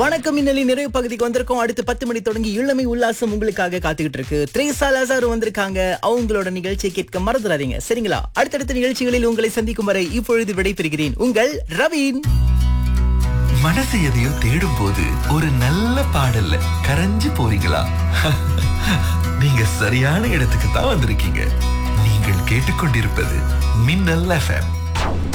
வணக்கம் மின்னலின் நிறைவு பகுதிக்கு வந்திருக்கோம். அடுத்து 10 மணி தொடங்கி இளமை உல்லாசம் உங்களுக்காக காத்துக்கிட்டு இருக்கு. த்ரேசா லாசாரு வந்திருக்காங்க. அவங்களோட நிகழ்ச்சியை கேட்க மறந்துடாதீங்க, சரிங்களா? அடுத்தடுத்த நிகழ்ச்சிகளில் உங்களை சந்திக்கும் வரை இப்பொழுது விடைபெறுகிறேன். உங்கள் ரவீன். மனசு எதையோ தேடும் போது ஒரு நல்ல பாடல்ல கரைஞ்சு போறீங்களா? நீங்க சரியான இடத்துக்கு தான் வந்திருக்கீங்க. நீங்கள் கேட்டுக்கொண்டிருப்பது மின்னல் FM.